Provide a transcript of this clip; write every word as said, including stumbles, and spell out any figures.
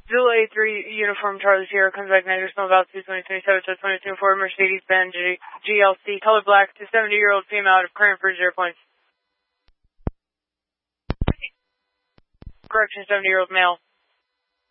Zulu A three, Uniform Charlie Sierra, comes back negative, smell about two twenty twenty-seven, so twenty twenty-four, Mercedes-Benz G L C, color black, to seventy-year-old female out of current for zero points. Correction, seventy-year-old male.